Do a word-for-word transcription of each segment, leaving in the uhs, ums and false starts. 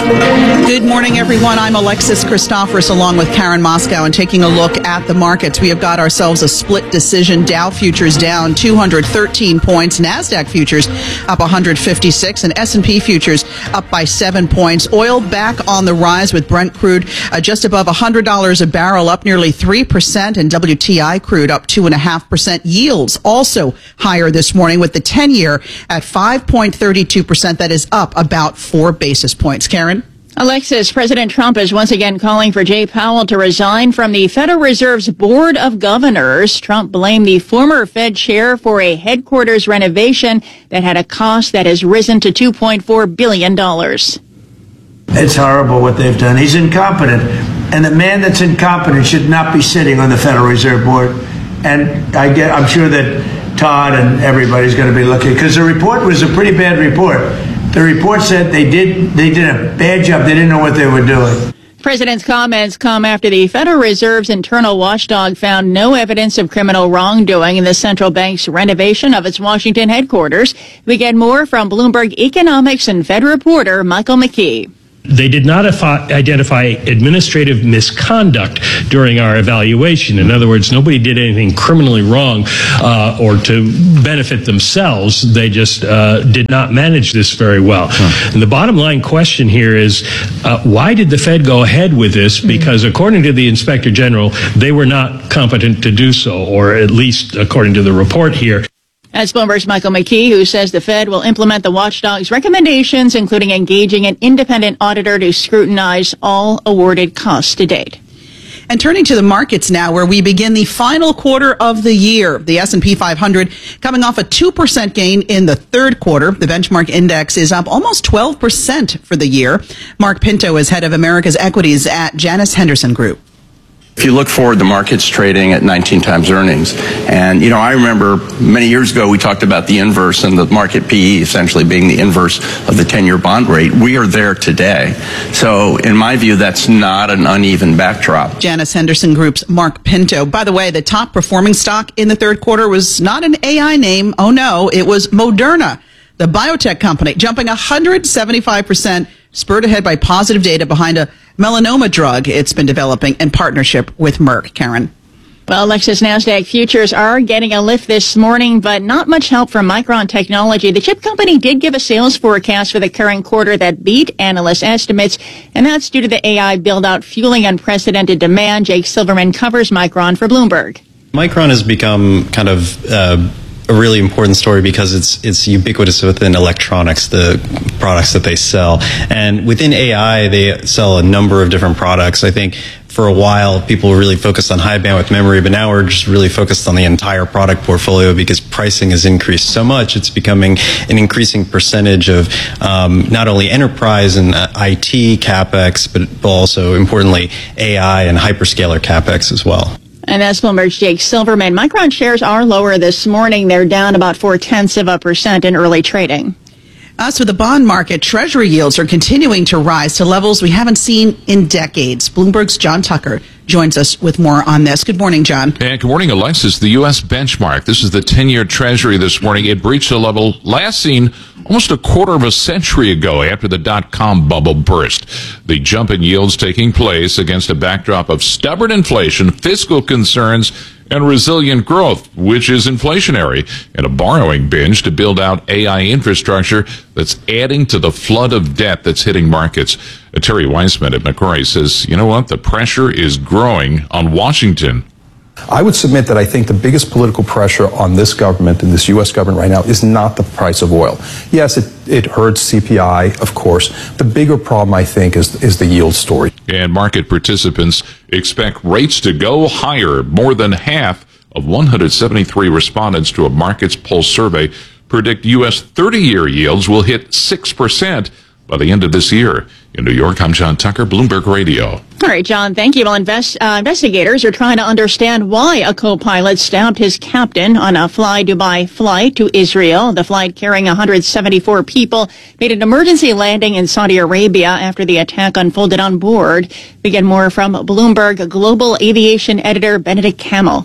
Good morning, everyone. I'm Alexis Christophorus along with Karen Moscow, and taking a look at the markets, we have got ourselves a split decision. Dow futures down two hundred thirteen points, NASDAQ futures up one hundred fifty-six, and S and P futures up by seven points. Oil back on the rise with Brent crude uh, just above one hundred dollars a barrel, up nearly three percent, and W T I crude up two point five percent. Yields also higher this morning with the ten-year at five point three two percent. That is up about four basis points. Karen? Alexis, President Trump is once again calling for Jay Powell to resign from the Federal Reserve's Board of Governors. Trump blamed the former Fed chair for a headquarters renovation that had a cost that has risen to two point four billion dollars. It's horrible what they've done. He's incompetent. And the man that's incompetent should not be sitting on the Federal Reserve Board. And I get, I'm sure that Todd and everybody's going to be looking, because the report was a pretty bad report. The report said they did they did a bad job. They didn't know what they were doing. President's comments come after the Federal Reserve's internal watchdog found no evidence of criminal wrongdoing in the central bank's renovation of its Washington headquarters. We get more from Bloomberg Economics and Fed reporter Michael McKee. They did not identify administrative misconduct during our evaluation. In other words, nobody did anything criminally wrong uh, or to benefit themselves. They just uh, did not manage this very well. Huh. And the bottom line question here is, uh, why did the Fed go ahead with this? Because according to the Inspector General, they were not competent to do so, or at least according to the report here. That's Bloomberg's Michael McKee, who says the Fed will implement the watchdog's recommendations, including engaging an independent auditor to scrutinize all awarded costs to date. And turning to the markets now, where we begin the final quarter of the year. The S and P five hundred coming off a two percent gain in the third quarter. The benchmark index is up almost twelve percent for the year. Mark Pinto is head of America's equities at Janus Henderson Group. If you look forward, the market's trading at nineteen times earnings. And, you know, I remember many years ago we talked about the inverse and the market P E essentially being the inverse of the ten-year bond rate. We are there today. So, in my view, that's not an uneven backdrop. Janus Henderson Group's Mark Pinto. By the way, the top performing stock in the third quarter was not an A I name. Oh, no, it was Moderna, the biotech company, jumping one hundred seventy-five percent, spurred ahead by positive data behind a melanoma drug it's been developing in partnership with Merck. Karen? Well, Alexis, NASDAQ futures are getting a lift this morning, but not much help from Micron Technology. The chip company did give a sales forecast for the current quarter that beat analyst estimates, and that's due to the A I build-out fueling unprecedented demand. Jake Silverman covers Micron for Bloomberg. Micron has become kind of uh, a really important story because it's it's ubiquitous within electronics, the products that they sell. And within A I, they sell a number of different products. I think for a while, people were really focused on high bandwidth memory, but now we're just really focused on the entire product portfolio because pricing has increased so much. It's becoming an increasing percentage of um, not only enterprise and uh, I T CapEx, but also importantly, A I and hyperscaler CapEx as well. And that's Bloomberg's Jake Silverman. Micron shares are lower this morning. They're down about four-tenths of a percent in early trading. As for the bond market, Treasury yields are continuing to rise to levels we haven't seen in decades. Bloomberg's John Tucker joins us with more on this. Good morning, John. And good morning, Alexis. The U S benchmark, this is the ten-year Treasury this morning. It breached a level last seen almost a quarter of a century ago after the dot-com bubble burst. The jump in yields taking place against a backdrop of stubborn inflation, fiscal concerns, and resilient growth, which is inflationary, and a borrowing binge to build out A I infrastructure that's adding to the flood of debt that's hitting markets. Uh, Terry Weissman at Macquarie says, you know what, the pressure is growing on Washington. I would submit that I think the biggest political pressure on this government and this U S government right now is not the price of oil. Yes, it, it hurts C P I, of course. The bigger problem, I think, is, is the yield story. And market participants expect rates to go higher. More than half of one hundred seventy-three respondents to a Markets Pulse survey predict U S thirty-year yields will hit six percent by the end of this year. In New York, I'm John Tucker, Bloomberg Radio. All right, John, thank you. Well, invest, uh, investigators are trying to understand why a co-pilot stabbed his captain on a Fly Dubai flight to Israel. The flight carrying one hundred seventy-four people made an emergency landing in Saudi Arabia after the attack unfolded on board. We get more from Bloomberg Global Aviation editor Benedict Camel.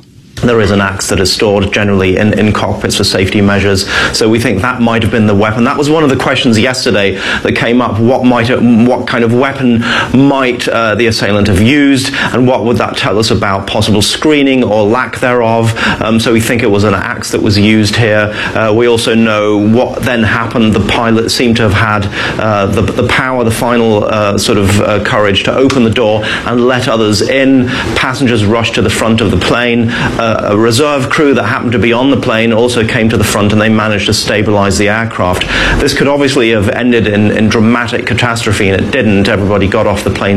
there is an axe that is stored generally in, in cockpits for safety measures. So we think that might have been the weapon. That was one of the questions yesterday that came up. What might, it, what kind of weapon might uh, the assailant have used, and what would that tell us about possible screening or lack thereof? Um, so we think it was an axe that was used here. Uh, we also know what then happened. The pilot seemed to have had uh, the, the power, the final uh, sort of uh, courage to open the door and let others in. Passengers rushed to the front of the plane. Uh, a reserve crew that happened to be on the plane also came to the front, and they managed to stabilize the aircraft. This could obviously have ended in, in dramatic catastrophe, and it didn't. Everybody got off the plane.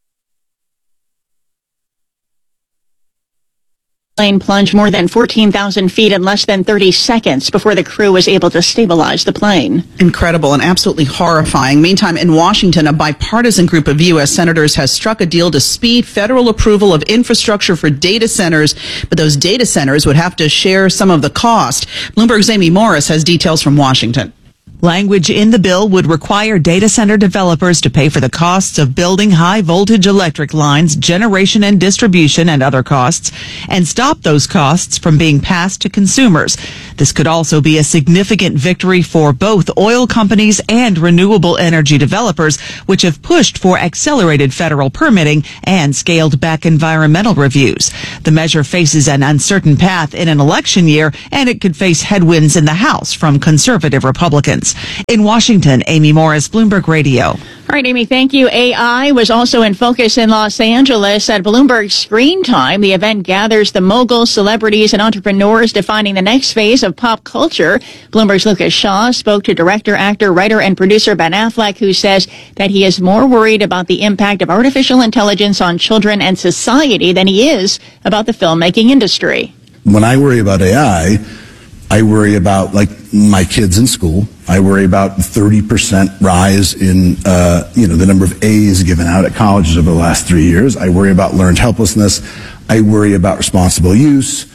Plane plunged more than fourteen thousand feet in less than thirty seconds before the crew was able to stabilize the plane. Incredible and absolutely horrifying. Meantime, in Washington, a bipartisan group of U S senators has struck a deal to speed federal approval of infrastructure for data centers, but those data centers would have to share some of the cost. Bloomberg's Amy Morris has details from Washington. Language in the bill would require data center developers to pay for the costs of building high-voltage electric lines, generation and distribution, and other costs, and stop those costs from being passed to consumers. This could also be a significant victory for both oil companies and renewable energy developers, which have pushed for accelerated federal permitting and scaled back environmental reviews. The measure faces an uncertain path in an election year, and it could face headwinds in the House from conservative Republicans. In Washington, Amy Morris, Bloomberg Radio. All right, Amy, thank you. A I was also in focus in Los Angeles at Bloomberg Screen Time. The event gathers the moguls, celebrities, and entrepreneurs defining the next phase of pop culture. Bloomberg's Lucas Shaw spoke to director, actor, writer, and producer Ben Affleck, who says that he is more worried about the impact of artificial intelligence on children and society than he is about the filmmaking industry. When I worry about A I, I worry about, like, my kids in school. I worry about the thirty percent rise in, uh, you know, the number of A's given out at colleges over the last three years. I worry about learned helplessness. I worry about responsible use.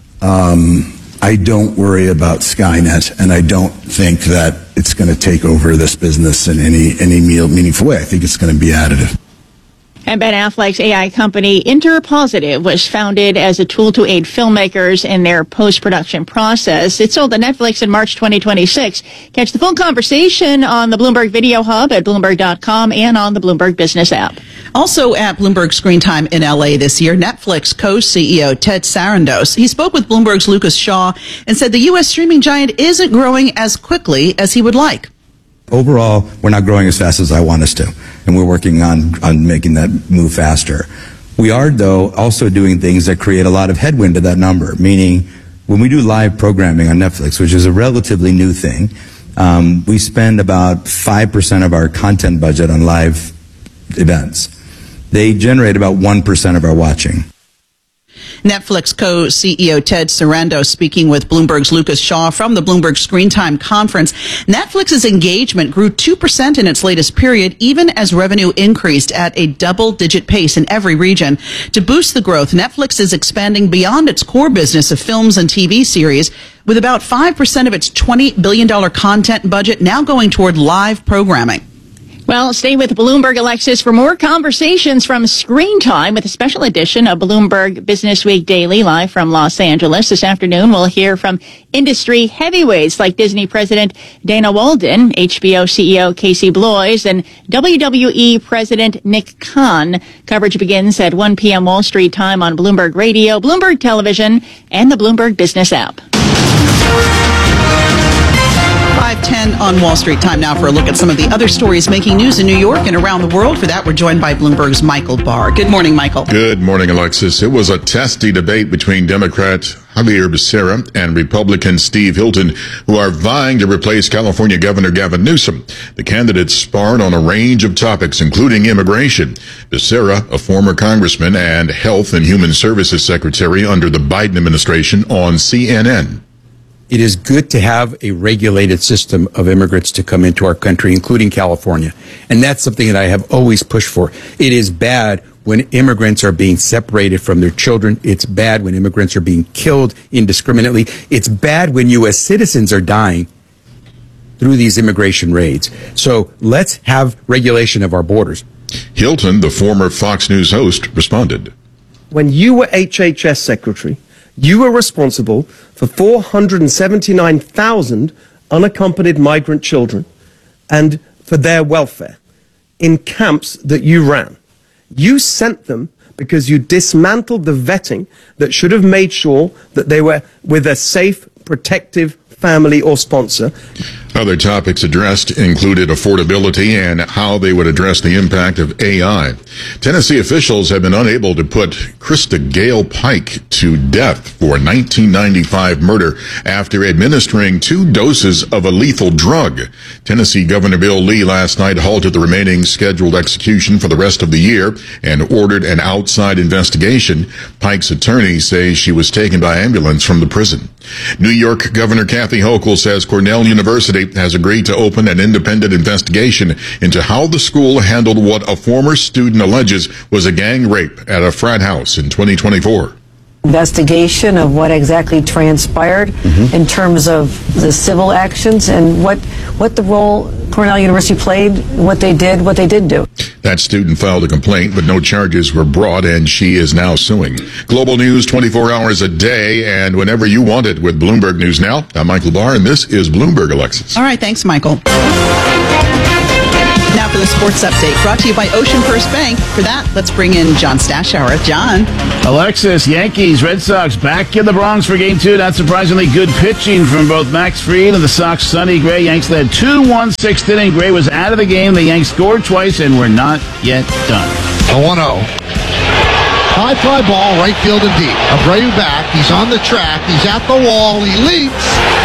Um, I don't worry about Skynet, and I don't think that it's going to take over this business in any, any meaningful way. I think it's going to be additive. And Ben Affleck's A I company Interpositive was founded as a tool to aid filmmakers in their post-production process. It sold to Netflix in March twenty twenty-six. Catch the full conversation on the Bloomberg Video Hub at Bloomberg dot com and on the Bloomberg Business app. Also at Bloomberg Screen Time in L A this year, Netflix co-C E O Ted Sarandos. He spoke with Bloomberg's Lucas Shaw and said the U S streaming giant isn't growing as quickly as he would like. Overall, we're not growing as fast as I want us to, and we're working on, on making that move faster. We are, though, also doing things that create a lot of headwind to that number, meaning when we do live programming on Netflix, which is a relatively new thing, um, we spend about five percent of our content budget on live events. They generate about one percent of our watching. Netflix co-C E O Ted Sarandos speaking with Bloomberg's Lucas Shaw from the Bloomberg Screen Time Conference. Netflix's engagement grew two percent in its latest period, even as revenue increased at a double-digit pace in every region. To boost the growth, Netflix is expanding beyond its core business of films and T V series, with about five percent of its twenty billion dollars content budget now going toward live programming. Well, stay with Bloomberg, Alexis, for more conversations from Screen Time with a special edition of Bloomberg Business Week Daily, live from Los Angeles. This afternoon, we'll hear from industry heavyweights like Disney President Dana Walden, H B O C E O Casey Bloys, and W W E President Nick Khan. Coverage begins at one p.m. Wall Street time on Bloomberg Radio, Bloomberg Television, and the Bloomberg Business app. five ten on Wall Street. Time now for a look at some of the other stories making news in New York and around the world. For that, we're joined by Bloomberg's Michael Barr. Good morning, Michael. Good morning, Alexis. It was a testy debate between Democrat Javier Becerra and Republican Steve Hilton, who are vying to replace California Governor Gavin Newsom. The candidates sparred on a range of topics, including immigration. Becerra, a former congressman and Health and Human Services Secretary under the Biden administration, on C N N. It is good to have a regulated system of immigrants to come into our country, including California. And that's something that I have always pushed for. It is bad when immigrants are being separated from their children. It's bad when immigrants are being killed indiscriminately. It's bad when U S citizens are dying through these immigration raids. So let's have regulation of our borders. Hilton, the former Fox News host, responded. When you were H H S secretary, You were responsible for four hundred seventy-nine thousand unaccompanied migrant children and for their welfare in camps that you ran. You sent them because you dismantled the vetting that should have made sure that they were with a safe, protective family or sponsor. Other topics addressed included affordability and how they would address the impact of A I. Tennessee officials have been unable to put Krista Gale Pike to death for nineteen ninety-five murder after administering two doses of a lethal drug. Tennessee Governor Bill Lee last night halted the remaining scheduled execution for the rest of the year and ordered an outside investigation. Pike's attorneys say she was taken by ambulance from the prison. New York Governor Kathy Hochul says Cornell University has agreed to open an independent investigation into how the school handled what a former student alleges was a gang rape at a frat house in twenty twenty-four. Investigation of what exactly transpired mm-hmm. in terms of the civil actions and what what the role Cornell University played, what they did, what they did do. That student filed a complaint, but no charges were brought, and she is now suing. Global news twenty-four hours a day and whenever you want it with Bloomberg News Now. I'm Michael Barr, and this is Bloomberg, Alexis. All right, thanks, Michael. Now for the sports update, brought to you by Ocean First Bank. For that, let's bring in John Stashower. John. Alexis, Yankees, Red Sox back in the Bronx for game two. Not surprisingly, good pitching from both Max Fried and the Sox Sonny Gray. Yanks led two one, sixth inning. Gray was out of the game. The Yanks scored twice and were not yet done. A one oh. High fly ball, right field and deep. Abreu back. He's on the track. He's at the wall. He leaps.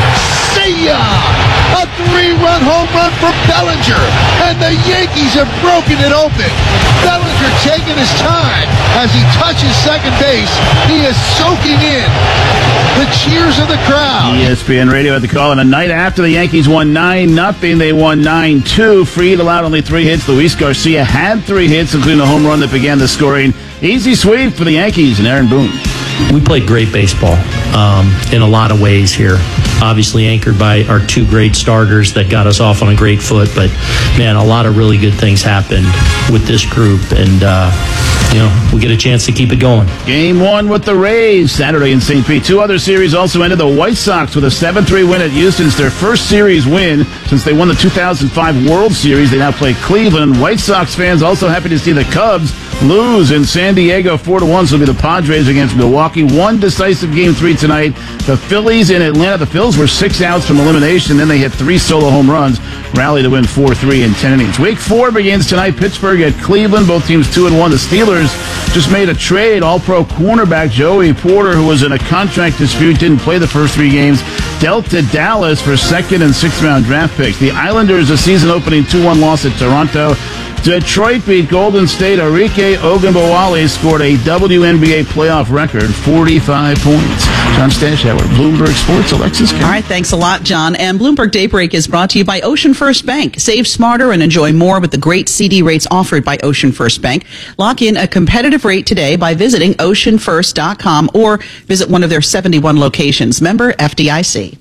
See ya! A three-run home run from Bellinger, and the Yankees have broken it open. Bellinger taking his time as he touches second base. He is soaking in the cheers of the crowd. E S P N Radio had the call, and a night after the Yankees won nine nothing, they won nine two. Fried allowed only three hits. Luis Garcia had three hits, including the home run that began the scoring. Easy sweep for the Yankees and Aaron Boone. We played great baseball um, in a lot of ways here. Obviously anchored by our two great starters that got us off on a great foot. But, man, a lot of really good things happened with this group. And, uh, you know, we get a chance to keep it going. Game one with the Rays Saturday in Saint Pete. Two other series also ended. The White Sox with a seven three win at Houston. It's their first series win since they won the two thousand five World Series. They now play Cleveland. White Sox fans also happy to see the Cubs lose in San Diego four to one. So it'll be the Padres against Milwaukee. One decisive game three tonight. The Phillies in Atlanta. The Phils were six outs from elimination. Then they hit three solo home runs. Rally to win four three in ten innings. Week four begins tonight. Pittsburgh at Cleveland. Both teams two and one. The Steelers just made a trade. All-pro cornerback Joey Porter, who was in a contract dispute, didn't play the first three games, dealt to Dallas for second and sixth round draft picks. The Islanders, a season-opening two one loss at Toronto. Detroit beat Golden State. Arike Ogunbowale scored a W N B A playoff record, forty-five points. John Stashower, Bloomberg Sports. Alexis Kim. All right, thanks a lot, John. And Bloomberg Daybreak is brought to you by Ocean First Bank. Save smarter and enjoy more with the great C D rates offered by Ocean First Bank. Lock in a competitive rate today by visiting ocean first dot com or visit one of their seventy-one locations. Member F D I C.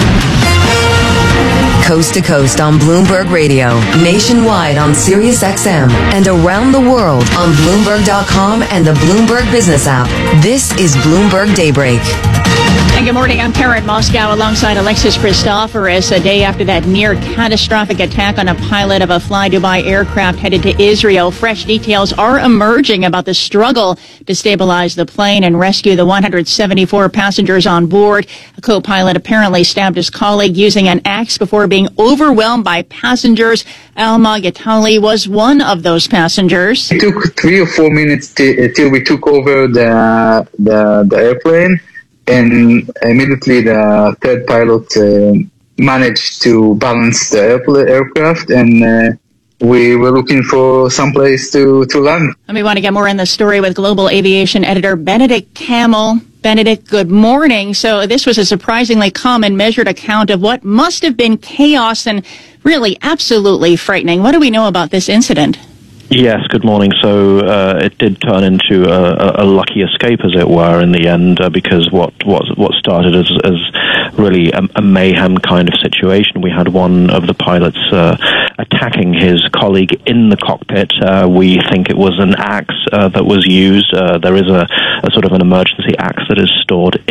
Coast to coast on Bloomberg Radio, nationwide on Sirius X M, and around the world on Bloomberg dot com and the Bloomberg Business app. This is Bloomberg Daybreak. And good morning, I'm Karen Moscow alongside Alexis Christopher as a day after that near catastrophic attack on a pilot of a Fly Dubai aircraft headed to Israel. Fresh details are emerging about the struggle to stabilize the plane and rescue the one hundred seventy-four passengers on board. A co-pilot apparently stabbed his colleague using an axe before being overwhelmed by passengers. Alma Gatali was one of those passengers. It took three or four minutes t- till we took over the, the, the airplane. And immediately the third pilot uh, managed to balance the air- aircraft, and uh, we were looking for some place to, to land. And we want to get more in the story with Global Aviation Editor Benedict Kamel. Benedict, good morning. So this was a surprisingly calm and measured account of what must have been chaos and really absolutely frightening. What do we know about this incident? Yes, good morning. So uh, it did turn into a, a lucky escape, as it were, in the end, uh, because what, what what started as, as really a, a mayhem kind of situation. We had one of the pilots uh, attacking his colleague in the cockpit. Uh, we think it was an axe uh, that was used. Uh, there is a, a sort of an emergency axe that is stored in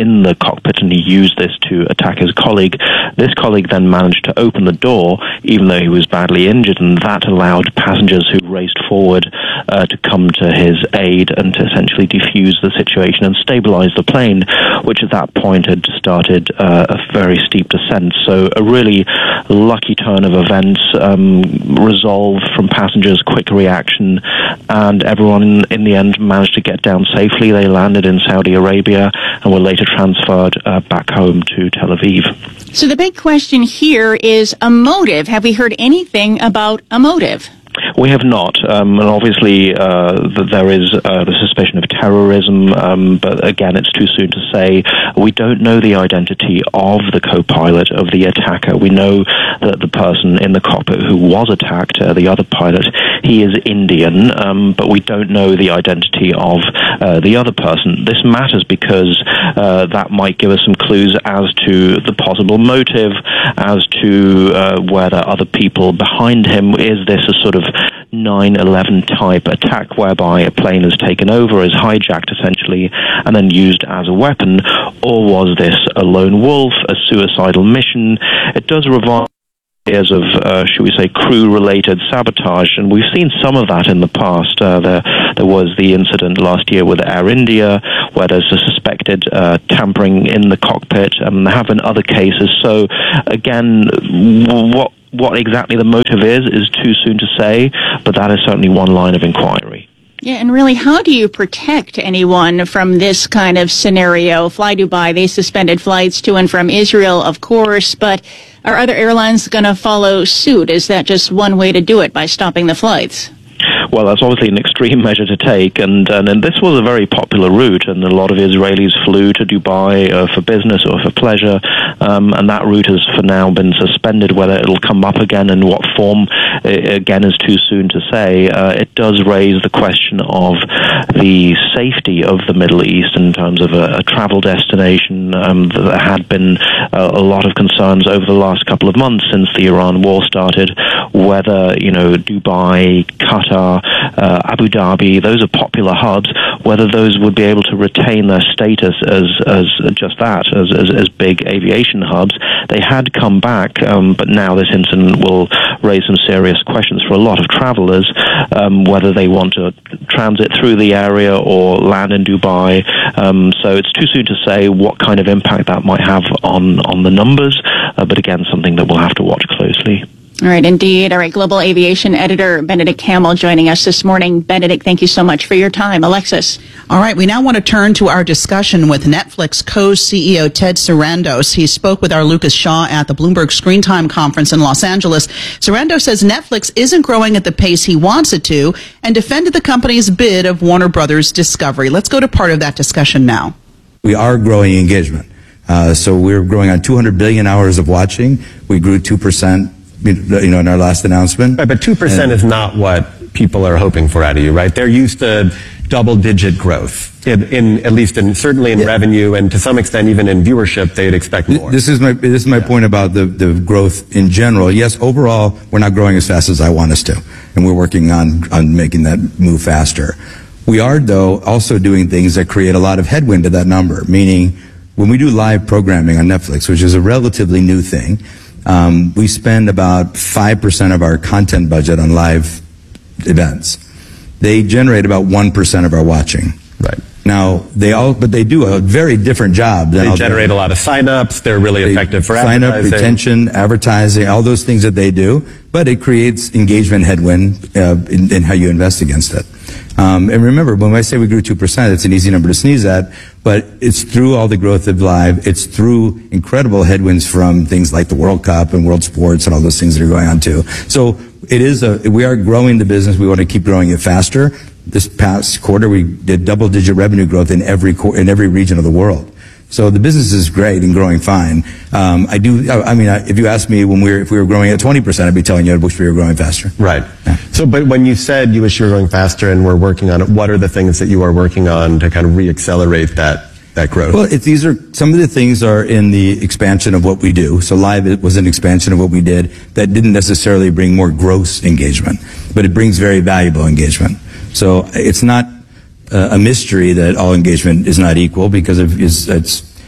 in the cockpit, and he used this to attack his colleague. This colleague then managed to open the door, even though he was badly injured, and that allowed passengers who raced forward uh, to come to his aid and to essentially defuse the situation and stabilize the plane, which at that point had started uh, a very steep descent. So a really lucky turn of events, um, resolve from passengers, quick reaction, and everyone in the end managed to get down safely. They landed in Saudi Arabia and were later transferred uh, back home to Tel Aviv. So the big question here is a motive. Have we heard anything about a motive? We have not, um, and obviously uh, th- there is uh, the suspicion of terrorism, um, but again, it's too soon to say. We don't know the identity of the co-pilot, of the attacker. We know that the person in the cockpit who was attacked, uh, the other pilot, he is Indian, um, but we don't know the identity of uh, the other person. This matters because uh, that might give us some clues as to the possible motive, as to uh, where there are other people behind him. Is this a sort of nine eleven type attack whereby a plane is taken over, is hijacked essentially, and then used as a weapon? Or was this a lone wolf, a suicidal mission? It does revive ideas of, uh, should we say, crew-related sabotage, and we've seen some of that in the past. Uh, there, there was the incident last year with Air India, where there's a suspected uh, tampering in the cockpit, and there have been other cases. So, again, what what exactly the motive is is too soon to say, but that is certainly one line of inquiry. Yeah, and really, how do you protect anyone from this kind of scenario? Fly Dubai, they suspended flights to and from Israel, of course, but are other airlines going to follow suit? Is that just one way to do it, by stopping the flights? Well, that's obviously an extreme measure to take, and, and, and this was a very popular route, and a lot of Israelis flew to Dubai uh, for business or for pleasure, um, and that route has for now been suspended. Whether it'll come up again in what form, uh, again, is too soon to say. Uh, it does raise the question of the safety of the Middle East in terms of a, a travel destination. Um, there had been uh, a lot of concerns over the last couple of months since the Iran war started, whether, you know, Dubai, Qatar, Uh, Abu Dhabi, those are popular hubs, whether those would be able to retain their status as as just that, as, as, as big aviation hubs. They had come back, um, but now this incident will raise some serious questions for a lot of travelers, um, whether they want to transit through the area or land in Dubai. Um, so it's too soon to say what kind of impact that might have on, on the numbers, uh, but again, something that we'll have to watch closely. All right, indeed. All right, Global Aviation Editor Benedict Campbell joining us this morning. Benedict, thank you so much for your time. Alexis. All right, we now want to turn to our discussion with Netflix co-C E O Ted Sarandos. He spoke with our Lucas Shaw at the Bloomberg Screen Time Conference in Los Angeles. Sarandos says Netflix isn't growing at the pace he wants it to and defended the company's bid of Warner Brothers Discovery. Let's go to part of that discussion now. We are growing engagement. Uh, so we're growing on two hundred billion hours of watching. We grew two percent. You know, in our last announcement. Right, but two percent is not what people are hoping for out of you, right? They're used to double-digit growth, in, in at least in certainly in yeah. revenue, and to some extent even in viewership, they'd expect more. This is my this is my yeah. point about the the growth in general. Yes, overall, we're not growing as fast as I want us to, and we're working on on making that move faster. We are, though, also doing things that create a lot of headwind to that number. Meaning, when we do live programming on Netflix, which is a relatively new thing. Um, we spend about five percent of our content budget on live events. They generate about one percent of our watching. Right. Now, they all, but they do a very different job. Than they generate a lot of sign-ups. They're really effective for sign advertising. Sign-up, retention, advertising, all those things that they do. But it creates engagement headwind uh, in, in how you invest against it. Um, and remember, when I say we grew two percent, it's an easy number to sneeze at, but it's through all the growth of live. It's through incredible headwinds from things like the World Cup and World Sports and all those things that are going on too. So it is a, we are growing the business. We want to keep growing it faster. This past quarter, we did double-digit revenue growth in every in every region of the world. So the business is great and growing fine. Um, I do. I mean, if you asked me when we were if we were growing at twenty percent, I'd be telling you I wish we were growing faster. Right. Yeah. So, but when you said you wish you were growing faster and we're working on it, what are the things that you are working on to kind of re-accelerate that that growth? Well, it, these are some of the things are in the expansion of what we do. So live it was an expansion of what we did that didn't necessarily bring more gross engagement, but it brings very valuable engagement. So it's not uh, a mystery that all engagement is not equal because of, is, it's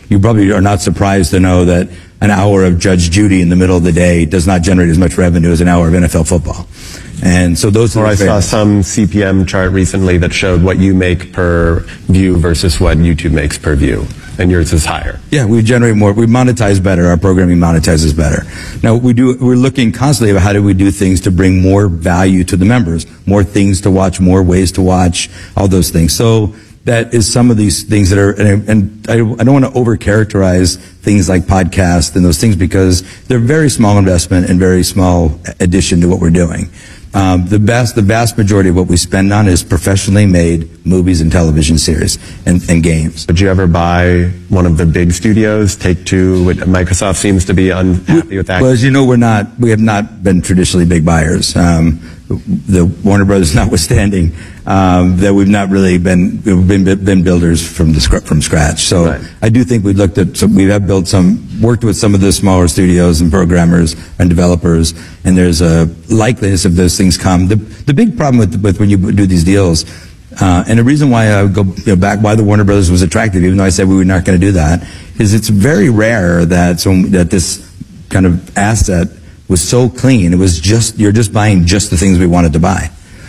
you probably are not surprised to know that an hour of Judge Judy in the middle of the day does not generate as much revenue as an hour of N F L football. And so those Or are I saw some C P M chart recently that showed what you make per view versus what YouTube makes per view, and yours is higher. Yeah, we generate more. We monetize better. Our programming monetizes better. Now, we do, we're looking constantly about how do we do things to bring more value to the members, more things to watch, more ways to watch, all those things. So that is some of these things that are, and, and I, I don't want to overcharacterize things like podcasts and those things because they're very small investment and very small addition to what we're doing. Um, the vast, the vast majority of what we spend on is professionally made movies and television series and, and games. Would you ever buy one of the big studios? Take-Two, Microsoft seems to be unhappy with that. Well, as you know, we're not, we have not been traditionally big buyers. Um, the Warner Brothers notwithstanding, um, that we've not really been, we've been, been builders from the, from scratch. So right. I do think we looked at, some, we have built some, worked with some of the smaller studios and programmers and developers, and there's a likeliness of those things come. The, the big problem with, with when you do these deals, uh, and the reason why I would go you know, back, why the Warner Brothers was attractive, even though I said we were not going to do that, is it's very rare that, so, that this kind of asset was so clean. It was just, you're just buying just the things we wanted to buy.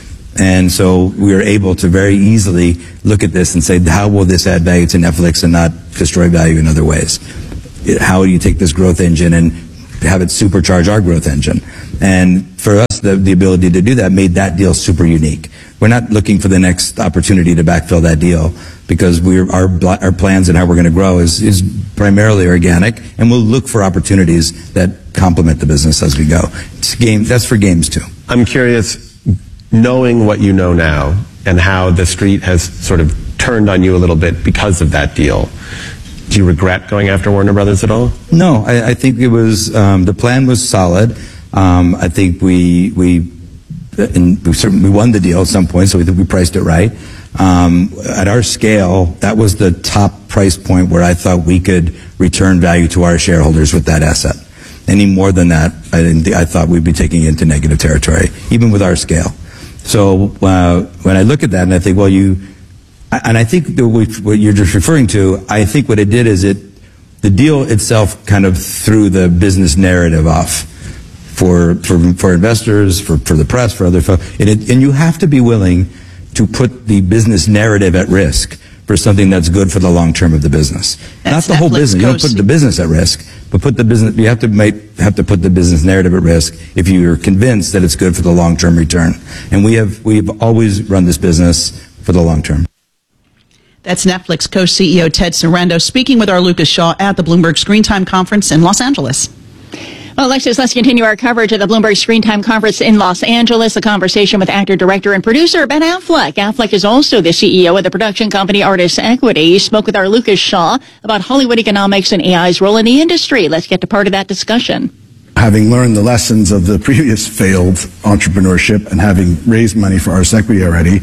And so we were able to very easily look at this and say, how will this add value to Netflix and not destroy value in other ways? How do you take this growth engine and have it supercharge our growth engine? And for us, the, the ability to do that made that deal super unique. We're not looking for the next opportunity to backfill that deal because we're, our, our plans and how we're going to grow is, is primarily organic, and we'll look for opportunities that complement the business as we go. It's game, that's for games too. I'm curious, knowing what you know now and how the street has sort of turned on you a little bit because of that deal, do you regret going after Warner Brothers at all? No, I, I think it was, um, the plan was solid. Um, I think we, we, and we certainly won the deal at some point, so we think we priced it right. Um, at our scale, that was the top price point where I thought we could return value to our shareholders with that asset. Any more than that, I didn't think, I thought we'd be taking it into negative territory, even with our scale. So uh, when I look at that and I think, well, you, and I think the, what you're just referring to, I think what it did is it, the deal itself kind of threw the business narrative off for for, for investors, for, for the press, for other folks. And, it, and you have to be willing to put the business narrative at risk for something that's good for the long term of the business. That's Not the whole Netflix business. You don't put the business at risk, but put the business. You have to make, have to put the business narrative at risk if you're convinced that it's good for the long term return. And we have we've always run this business for the long term. That's Netflix co-C E O Ted Sarandos speaking with our Lucas Shaw at the Bloomberg Screen Time Conference in Los Angeles. Well, Alexis, let's continue our coverage of the Bloomberg Screen Time Conference in Los Angeles. A conversation with actor, director, and producer Ben Affleck. Affleck is also the C E O of the production company Artist Equity. He spoke with our Lucas Shaw about Hollywood economics and A I's role in the industry. Let's get to part of that discussion. Having learned the lessons of the previous failed entrepreneurship and having raised money for Artist Equity already,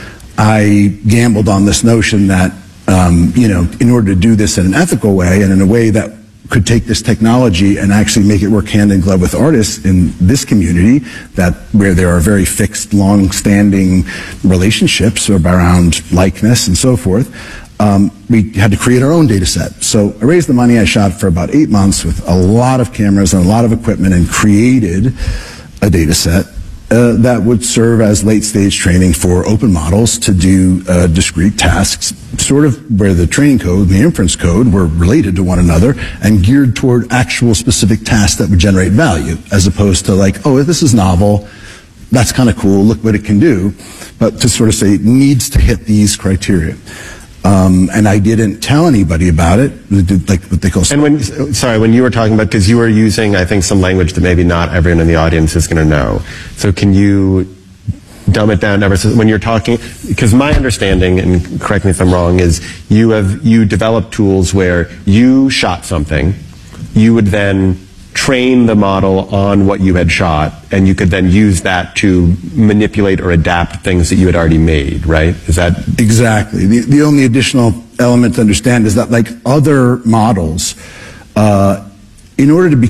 I gambled on this notion that, um, you know, in order to do this in an ethical way and in a way that could take this technology and actually make it work hand in glove with artists in this community, that where there are very fixed, long-standing relationships around likeness and so forth, um, we had to create our own data set. So I raised the money. I shot for about eight months with a lot of cameras and a lot of equipment and created a data set Uh, that would serve as late-stage training for open models to do uh, discrete tasks, sort of where the training code and the inference code were related to one another and geared toward actual specific tasks that would generate value, as opposed to like, oh, this is novel, that's kind of cool, look what it can do, but to sort of say it needs to hit these criteria. Um, and I didn't tell anybody about it, like what they call. And when, sorry, when you were talking about, because you were using, I think, some language that maybe not everyone in the audience is going to know. So can you dumb it down ever so, when you're talking, because my understanding, and correct me if I'm wrong, is you have, you develop tools where you shot something, you would then train the model on what you had shot, and you could then use that to manipulate or adapt things that you had already made, right? Is that exactly? The, the only additional element to understand is that, like other models, uh, in order to be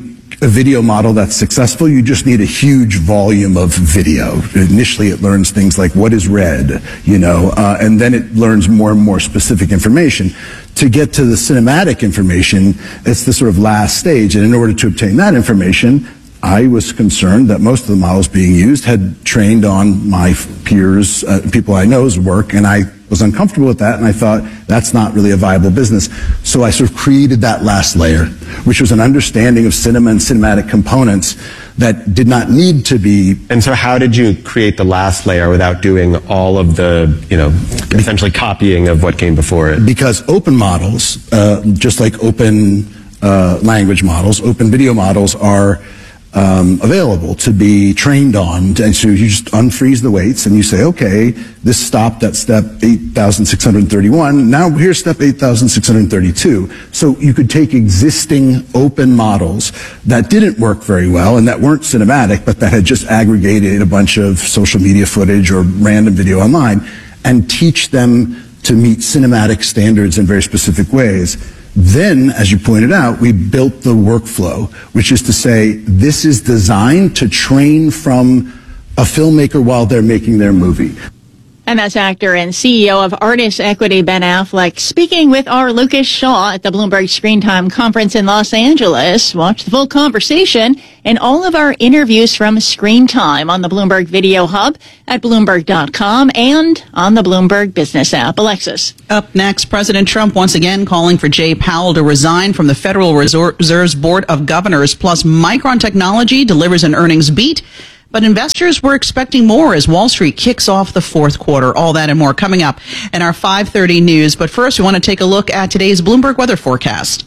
a video model that's successful, you just need a huge volume of video. Initially, it learns things like what is red, you know, uh, and then it learns more and more specific information. To get to the cinematic information, it's the sort of last stage. And in order to obtain that information, I was concerned that most of the models being used had trained on my peers, uh, people I know's work, and I was uncomfortable with that, and I thought that's not really a viable business. So I sort of created that last layer, which was an understanding of cinema and cinematic components that did not need to be. And so how did you create the last layer without doing all of the, you know, essentially copying of what came before it? Because open models, uh, just like open uh, language models, open video models are Um, available to be trained on, and so you just unfreeze the weights and you say, okay, this stopped at step eight thousand six hundred thirty-one, now here's step eight thousand six hundred thirty-two. So you could take existing open models that didn't work very well and that weren't cinematic, but that had just aggregated a bunch of social media footage or random video online, and teach them to meet cinematic standards in very specific ways. Then, as you pointed out, we built the workflow, which is to say, this is designed to train from a filmmaker while they're making their movie. And that's actor and C E O of Artist Equity, Ben Affleck, speaking with our Lucas Shaw at the Bloomberg Screen Time Conference in Los Angeles. Watch the full conversation and all of our interviews from Screen Time on the Bloomberg Video Hub at Bloomberg dot com and on the Bloomberg Business app. Alexis. Up next, President Trump once again calling for Jay Powell to resign from the Federal Reserve's Board of Governors. Plus, Micron Technology delivers an earnings beat. But investors were expecting more as Wall Street kicks off the fourth quarter. All that and more coming up in our five thirty news. But first, we want to take a look at today's Bloomberg weather forecast.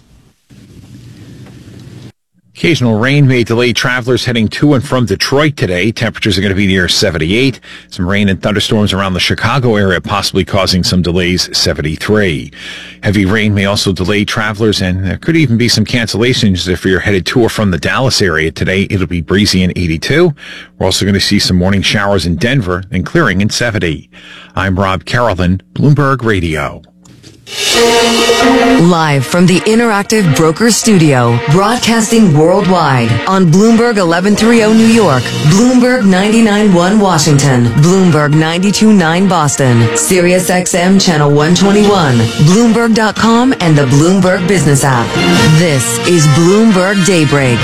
Occasional rain may delay travelers heading to and from Detroit today. Temperatures are going to be near seventy-eight. Some rain and thunderstorms around the Chicago area, possibly causing some delays, seventy-three. Heavy rain may also delay travelers, and there could even be some cancellations if you're headed to or from the Dallas area today. It'll be breezy in eighty-two. We're also going to see some morning showers in Denver and clearing in seventy. I'm Rob Carolyn, Bloomberg Radio. Live from the Interactive Brokers Studio, broadcasting worldwide on Bloomberg eleven thirty New York, Bloomberg ninety-nine point one Washington, Bloomberg ninety-two point nine Boston, Sirius X M Channel one twenty-one, Bloomberg dot com, and the Bloomberg Business app. This is Bloomberg Daybreak.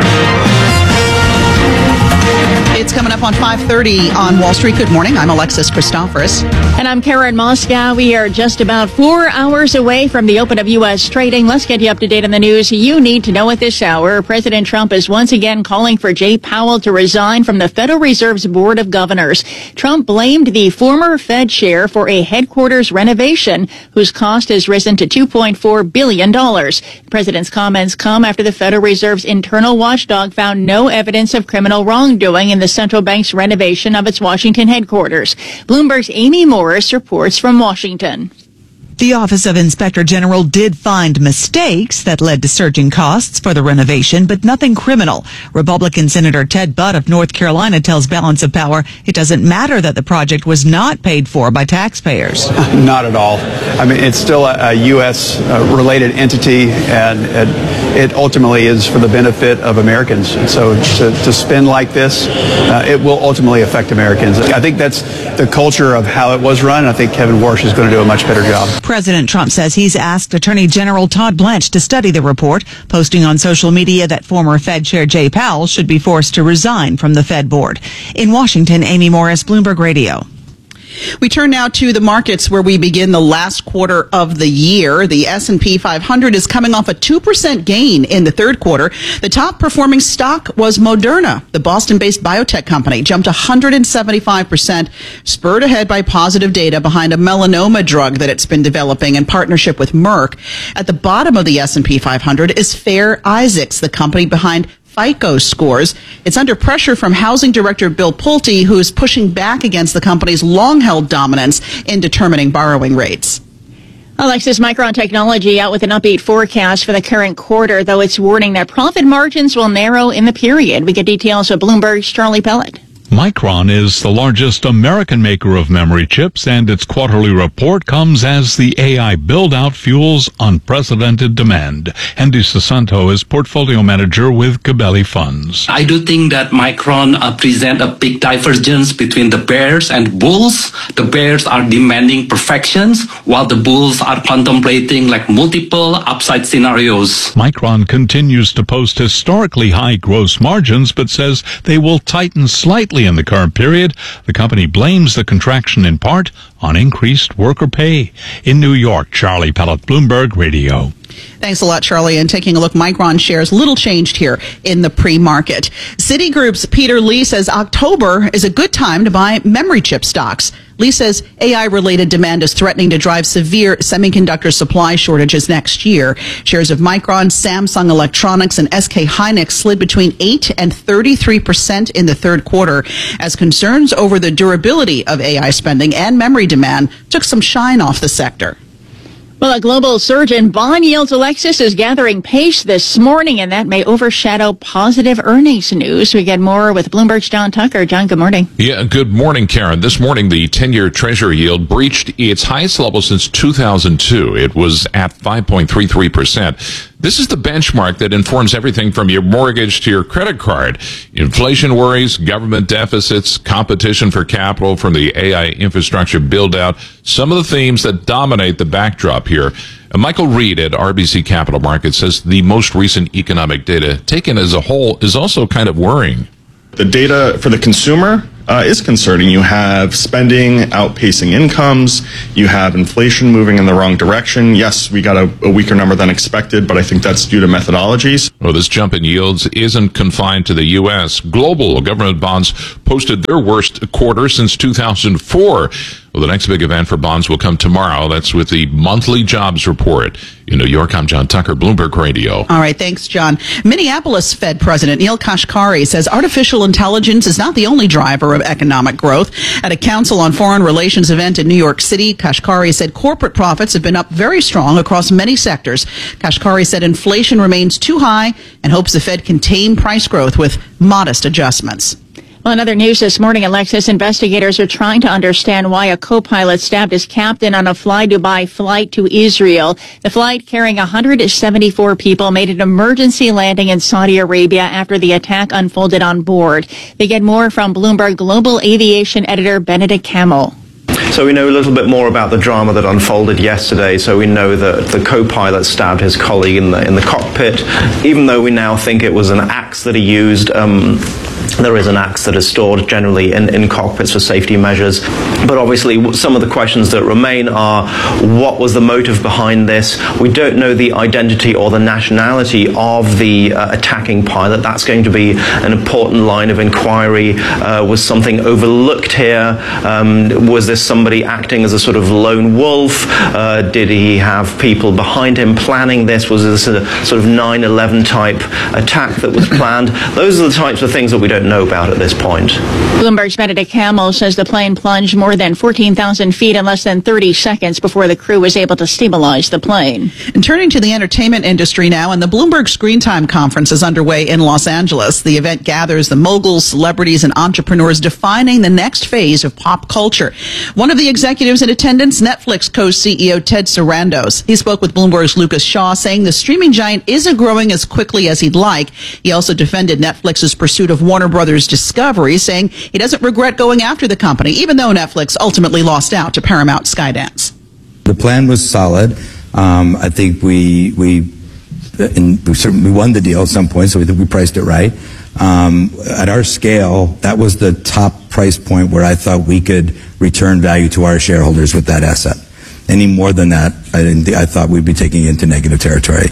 It's coming up on five thirty on Wall Street. Good morning. I'm Alexis Christoforous. And I'm Karen Moscow. We are just about four hours away from the open of U S trading. Let's get you up to date on the news you need to know at this hour. President Trump is once again calling for Jay Powell to resign from the Federal Reserve's Board of Governors. Trump blamed the former Fed chair for a headquarters renovation whose cost has risen to two point four billion dollars. The president's comments come after the Federal Reserve's internal watchdog found no evidence of criminal wrongdoing in the central bank's renovation of its Washington headquarters. Bloomberg's Amy Morris reports from Washington. The Office of Inspector General did find mistakes that led to surging costs for the renovation, but nothing criminal. Republican Senator Ted Budd of North Carolina tells Balance of Power it doesn't matter that the project was not paid for by taxpayers. Not at all. I mean, it's still a, a U S uh, related entity, and it, it ultimately is for the benefit of Americans. And so to, to spend like this, uh, it will ultimately affect Americans. I think that's the culture of how it was run. I think Kevin Warsh is going to do a much better job. President Trump says he's asked Attorney General Todd Blanche to study the report, posting on social media that former Fed Chair Jay Powell should be forced to resign from the Fed board. In Washington, Amy Morris, Bloomberg Radio. We turn now to the markets where we begin the last quarter of the year. The S and P five hundred is coming off a two percent gain in the third quarter. The top performing stock was Moderna. The Boston-based biotech company jumped one hundred seventy-five percent, spurred ahead by positive data behind a melanoma drug that it's been developing in partnership with Merck. At the bottom of the S and P five hundred is Fair Isaacs, the company behind FICO scores. It's under pressure from Housing Director Bill Pulte, who is pushing back against the company's long-held dominance in determining borrowing rates. Alexis, Micron Technology out with an upbeat forecast for the current quarter, though it's warning that profit margins will narrow in the period. We get details of Bloomberg's Charlie Pellet. Micron is the largest American maker of memory chips, and its quarterly report comes as the A I build-out fuels unprecedented demand. Andy Sasanto is portfolio manager with Gabelli Funds. I do think that Micron uh, present a big divergence between the bears and bulls. The bears are demanding perfections, while the bulls are contemplating like multiple upside scenarios. Micron continues to post historically high gross margins, but says they will tighten slightly in the current period. The company blames the contraction in part on increased worker pay. In New York, Charlie Pellet, Bloomberg Radio. Thanks a lot, Charlie. And taking a look, Micron shares little changed here in the pre-market. Citigroup's Peter Lee says October is a good time to buy memory chip stocks. Lee says A I-related demand is threatening to drive severe semiconductor supply shortages next year. Shares of Micron, Samsung Electronics, and S K Hynix slid between eight and thirty-three percent in the third quarter as concerns over the durability of A I spending and memory demand took some shine off the sector. Well, a global surge in bond yields, Alexis, is gathering pace this morning, and that may overshadow positive earnings news. We get more with Bloomberg's John Tucker. John, good morning. Yeah, good morning, Karen. This morning, the ten-year Treasury yield breached its highest level since two thousand two. It was at five point three three percent. This is the benchmark that informs everything from your mortgage to your credit card. Inflation worries, government deficits, competition for capital from the A I infrastructure build-out, some of the themes that dominate the backdrop here. And Michael Reed at R B C Capital Markets says the most recent economic data, taken as a whole, is also kind of worrying. The data for the consumer uh, is concerning. You have spending outpacing incomes. You have inflation moving in the wrong direction. Yes, we got a, a weaker number than expected, but I think that's due to methodologies. Well, this jump in yields isn't confined to the U S. Global government bonds posted their worst quarter since two thousand four. Well, the next big event for bonds will come tomorrow. That's with the monthly jobs report. In New York, I'm John Tucker, Bloomberg Radio. All right, thanks, John. Minneapolis Fed President Neil Kashkari says artificial intelligence is not the only driver of economic growth. At a Council on Foreign Relations event in New York City, Kashkari said corporate profits have been up very strong across many sectors. Kashkari said inflation remains too high and hopes the Fed can tame price growth with modest adjustments. Well, in other news this morning, Alexis, investigators are trying to understand why a co-pilot stabbed his captain on a Fly Dubai flight to Israel. The flight carrying one hundred seventy-four people made an emergency landing in Saudi Arabia after the attack unfolded on board. They get more from Bloomberg Global Aviation editor Benedict Camel. So we know a little bit more about the drama that unfolded yesterday. So we know that the co-pilot stabbed his colleague in the in the cockpit, even though we now think it was an axe that he used. Um, There is an axe that is stored generally in, in cockpits for safety measures. But obviously, some of the questions that remain are, what was the motive behind this? We don't know the identity or the nationality of the uh, attacking pilot. That's going to be an important line of inquiry. Uh, was something overlooked here? Um, was this somebody acting as a sort of lone wolf? Uh, did he have people behind him planning this? Was this a sort of nine eleven type attack that was planned? Those are the types of things that we don't know about at this point. Bloomberg's Benedict Camel says the plane plunged more than fourteen thousand feet in less than thirty seconds before the crew was able to stabilize the plane. And turning to the entertainment industry now, and the Bloomberg Screen Time Conference is underway in Los Angeles. The event gathers the moguls, celebrities, and entrepreneurs defining the next phase of pop culture. One of the executives in attendance, Netflix co-C E O Ted Sarandos. He spoke with Bloomberg's Lucas Shaw, saying the streaming giant isn't growing as quickly as he'd like. He also defended Netflix's pursuit of Warner Brothers Discovery, saying he doesn't regret going after the company, even though Netflix ultimately lost out to Paramount Skydance. The plan was solid. Um, I think we we and we certainly won the deal at some point, so we think we priced it right. Um, at our scale, that was the top price point where I thought we could return value to our shareholders with that asset. Any more than that, I didn't. Th- I thought we'd be taking it into negative territory.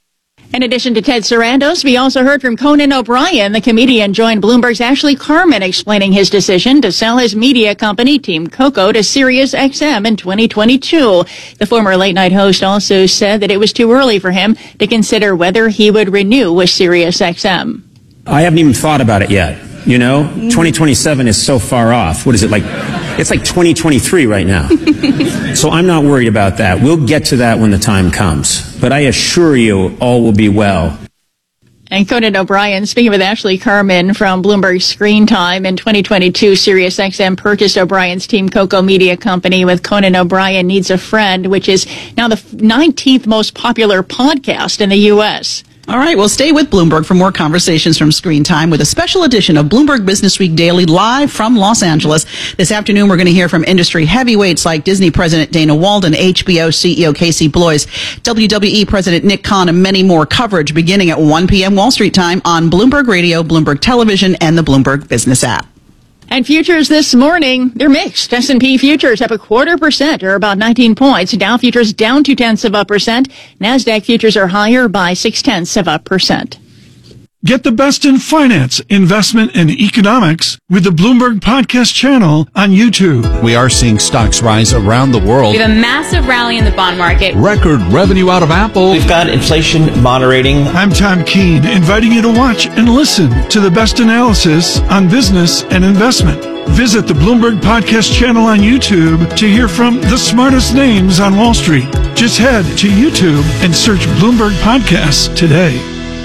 In addition to Ted Sarandos, we also heard from Conan O'Brien. The comedian joined Bloomberg's Ashley Carman explaining his decision to sell his media company, Team Coco, to Sirius X M in twenty twenty-two. The former late-night host also said that it was too early for him to consider whether he would renew with Sirius X M. I haven't even thought about it yet. You know, twenty twenty-seven is so far off. What is it like? It's like twenty twenty-three right now. So I'm not worried about that. We'll get to that when the time comes. But I assure you, all will be well. And Conan O'Brien, speaking with Ashley Carmen from Bloomberg Screen Time, in twenty twenty-two, SiriusXM purchased O'Brien's Team Coco Media Company with Conan O'Brien Needs a Friend, which is now the nineteenth most popular podcast in the U S All right, well, stay with Bloomberg for more conversations from Screen Time with a special edition of Bloomberg Business Week Daily live from Los Angeles. This afternoon, we're going to hear from industry heavyweights like Disney President Dana Walden, H B O C E O Casey Bloys, W W E President Nick Khan, and many more. Coverage beginning at one p.m. Wall Street time on Bloomberg Radio, Bloomberg Television, and the Bloomberg Business app. And futures this morning, they're mixed. S and P futures up a quarter percent, or about nineteen points. Dow futures down two tenths of a percent. NASDAQ futures are higher by six tenths of a percent. Get the best in finance, investment, and economics with the Bloomberg Podcast channel on YouTube. We are seeing stocks rise around the world. We have a massive rally in the bond market. Record revenue out of Apple. We've got inflation moderating. I'm Tom Keene, inviting you to watch and listen to the best analysis on business and investment. Visit the Bloomberg Podcast channel on YouTube to hear from the smartest names on Wall Street. Just head to YouTube and search Bloomberg Podcasts today.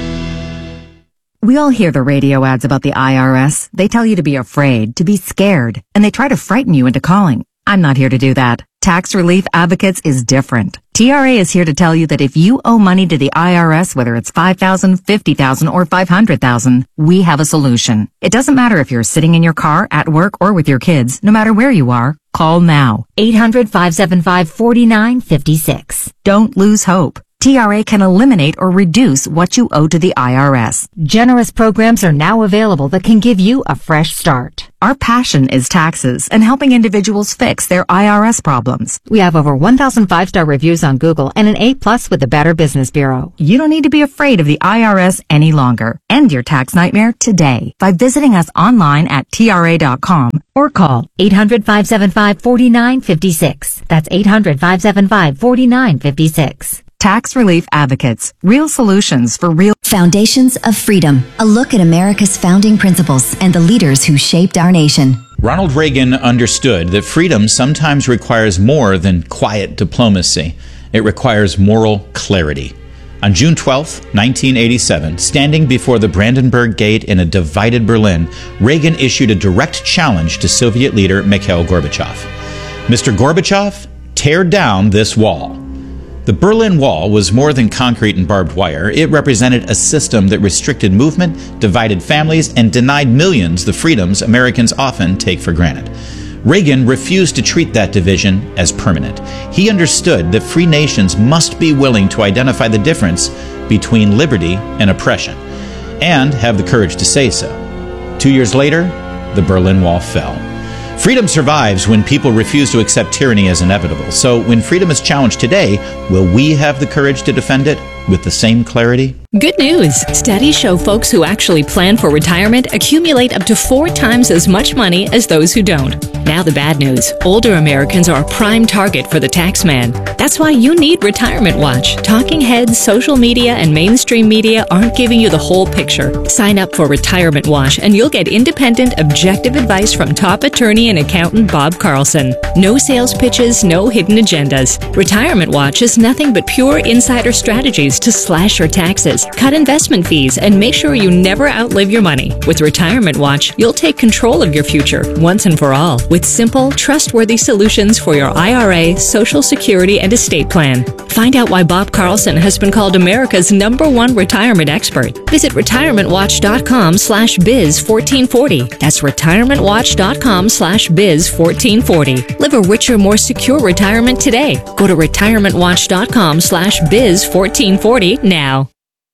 We all hear the radio ads about the I R S. They tell you to be afraid, to be scared, and they try to frighten you into calling. I'm not here to do that. Tax Relief Advocates is different. T R A is here to tell you that if you owe money to the I R S, whether it's five thousand dollars, fifty thousand dollars, or five hundred thousand dollars, we have a solution. It doesn't matter if you're sitting in your car, at work, or with your kids. No matter where you are, call now. eight hundred, five seven five, four nine five six. Don't lose hope. T R A can eliminate or reduce what you owe to the I R S. Generous programs are now available that can give you a fresh start. Our passion is taxes and helping individuals fix their I R S problems. We have over one thousand five-star reviews on Google and an A plus with the Better Business Bureau. You don't need to be afraid of the I R S any longer. End your tax nightmare today by visiting us online at T R A dot com or call eight hundred, five seven five, four nine five six. That's eight hundred, five seven five, four nine five six. Tax Relief Advocates. Real solutions for real... Foundations of Freedom. A look at America's founding principles and the leaders who shaped our nation. Ronald Reagan understood that freedom sometimes requires more than quiet diplomacy. It requires moral clarity. On June twelfth, nineteen eighty-seven, standing before the Brandenburg Gate in a divided Berlin, Reagan issued a direct challenge to Soviet leader Mikhail Gorbachev. Mister Gorbachev, tear down this wall. The Berlin Wall was more than concrete and barbed wire. It represented a system that restricted movement, divided families, and denied millions the freedoms Americans often take for granted. Reagan refused to treat that division as permanent. He understood that free nations must be willing to identify the difference between liberty and oppression, and have the courage to say so. Two years later, the Berlin Wall fell. Freedom survives when people refuse to accept tyranny as inevitable. So when freedom is challenged today, will we have the courage to defend it with the same clarity? Good news. Studies show folks who actually plan for retirement accumulate up to four times as much money as those who don't. Now the bad news. Older Americans are a prime target for the tax man. That's why you need Retirement Watch. Talking heads, social media, and mainstream media aren't giving you the whole picture. Sign up for Retirement Watch and you'll get independent, objective advice from top attorney and accountant Bob Carlson. No sales pitches, no hidden agendas. Retirement Watch is nothing but pure insider strategies to slash your taxes, cut investment fees, and make sure you never outlive your money. With Retirement Watch, you'll take control of your future once and for all with simple, trustworthy solutions for your I R A, Social Security, and estate plan. Find out why Bob Carlson has been called America's number one retirement expert. Visit retirementwatch.com slash biz 1440. That's retirementwatch.com slash biz 1440. Live a richer, more secure retirement today. Go to retirementwatch.com slash biz 1440 now.